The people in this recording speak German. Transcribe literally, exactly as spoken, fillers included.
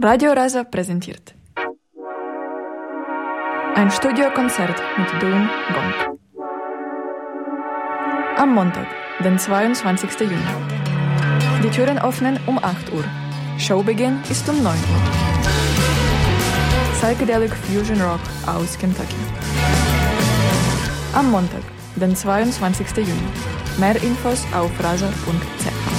Radio Rasa präsentiert ein Studiokonzert mit Doom Gong. Am Montag, den zweiundzwanzigsten Juni. Die Türen öffnen um acht Uhr. Showbeginn ist um neun Uhr. Psychedelic Fusion Rock aus Kentucky. Am Montag, den zweiundzwanzigsten Juni. Mehr Infos auf rasa punkt c h.